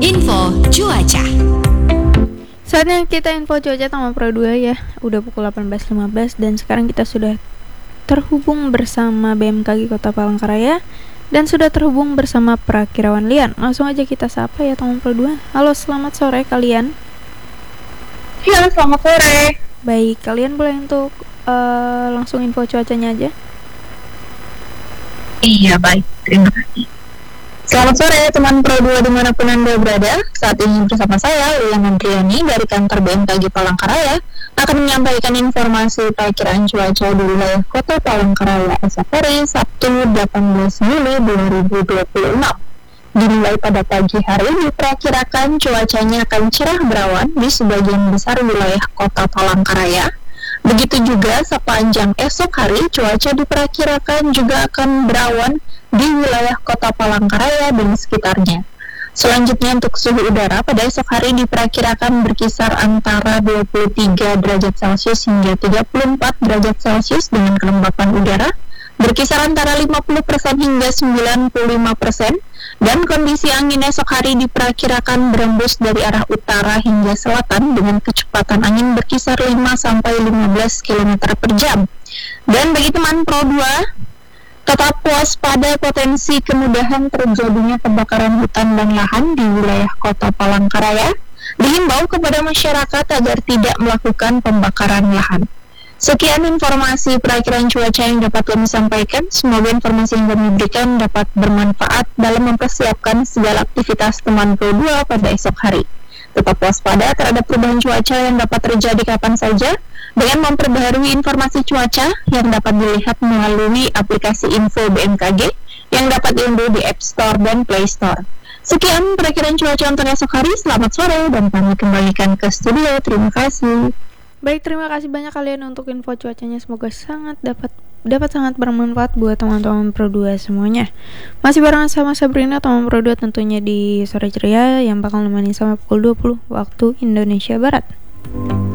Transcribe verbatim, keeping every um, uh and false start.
Info cuaca. Saatnya kita info cuaca tanggal Pro dua ya. Udah pukul delapan belas lima belas dan sekarang kita sudah terhubung bersama B M K G Kota Palangkaraya dan sudah terhubung bersama Prakirawan Lian. Langsung aja kita sapa ya tanggal Pro dua. Halo, selamat sore kalian. Iya, selamat sore. Baik, kalian boleh untuk uh, langsung info cuacanya aja. Iya, baik, terima kasih. Selamat sore teman Pro dua dimanapun Anda berada. Saat ini bersama saya, Lian Andriani dari kantor B M K G Palangkaraya akan menyampaikan informasi perakiraan cuaca di wilayah Kota Palangkaraya esok hari Sabtu delapan belas Juli dua ribu dua puluh enam. Dimulai pada pagi hari diperkirakan cuacanya akan cerah berawan di sebagian besar wilayah Kota Palangkaraya. Begitu juga sepanjang esok hari cuaca diperkirakan juga akan berawan di wilayah Kota Palangkaraya dan sekitarnya. Selanjutnya untuk suhu udara pada esok hari diperkirakan berkisar antara dua puluh tiga derajat Celcius hingga tiga puluh empat derajat Celcius dengan kelembapan udara berkisar antara lima puluh persen hingga sembilan puluh lima persen, dan kondisi angin esok hari diperkirakan berembus dari arah utara hingga selatan dengan kecepatan angin berkisar lima sampai lima belas kilometer per jam. Dan bagi teman Pro dua, tetap waspada potensi kemudahan terjadinya kebakaran hutan dan lahan di wilayah Kota Palangkaraya. Dihimbau kepada masyarakat agar tidak melakukan pembakaran lahan. Sekian informasi perakiraan cuaca yang dapat kami sampaikan. Semoga informasi yang kami berikan dapat bermanfaat dalam mempersiapkan segala aktivitas teman Pro dua pada esok hari. Tetap waspada terhadap perubahan cuaca yang dapat terjadi kapan saja dengan memperbaharui informasi cuaca yang dapat dilihat melalui aplikasi Info B M K G yang dapat diunduh di App Store dan Play Store. Sekian perakiraan cuaca untuk esok hari. Selamat sore dan kami kembalikan ke studio. Terima kasih. Baik, terima kasih banyak kalian untuk info cuacanya. Semoga sangat dapat dapat sangat bermanfaat buat teman-teman Pro dua semuanya. Masih barengan sama Sabrina, teman Pro dua tentunya di sore ceria yang bakal nemenin sampai pukul dua puluh waktu Indonesia Barat.